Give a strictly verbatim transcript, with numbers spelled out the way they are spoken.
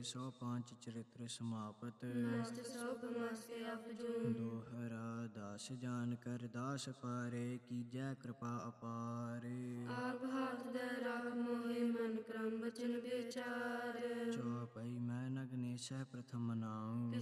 ਸੋ ਪੰਚ ਚਰਿਤ੍ਰ ਸਮਾਪਤ। ਮਸਤ ਸੋਭ ਮਸਤ ਅਪਜੂ। ਦੋਹਰਾ ਦਾਸ ਜਾਨ ਕਰ ਦਾਸ ਪਾਰੇ, ਕੀਜੈ ਕਿਰਪਾ ਅਪਾਰ। ਆਪ ਹਾਥ ਧਰਿ ਰਾਖ ਮੋਹਿ, ਮਨ ਕਰਮ ਬਚਨ ਵਿਚਾਰ। ਚੌਪਈ ਮੈਂ ਨਗਨੇਸੈ ਪ੍ਰਥਮ ਨਾਉ।